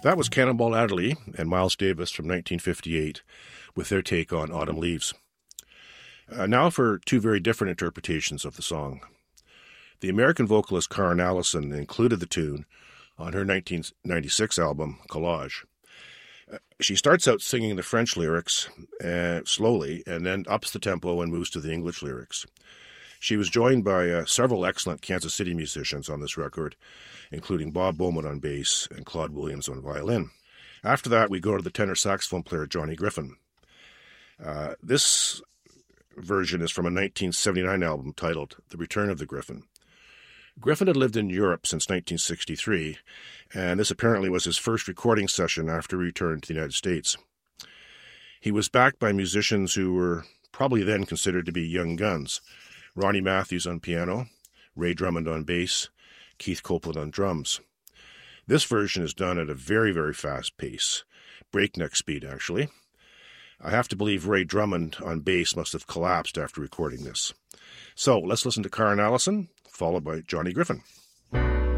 That was Cannonball Adderley and Miles Davis from 1958 with their take on Autumn Leaves. Now for two very different interpretations of the song. The American vocalist Karen Allison included the tune on her 1996 album, Collage. She starts out singing the French lyrics slowly and then ups the tempo and moves to the English lyrics. She was joined by several excellent Kansas City musicians on this record, including Bob Bowman on bass and Claude Williams on violin. After that, we go to the tenor saxophone player Johnny Griffin. This version is from a 1979 album titled The Return of the Griffin. Griffin had lived in Europe since 1963, and this apparently was his first recording session after he returned to the United States. He was backed by musicians who were probably then considered to be young guns: Ronnie Matthews on piano, Ray Drummond on bass, Keith Copeland on drums. This version is done at a very, very fast pace, breakneck speed actually. I have to believe Ray Drummond on bass must have collapsed after recording this. So let's listen to Karen Allison, followed by Johnny Griffin.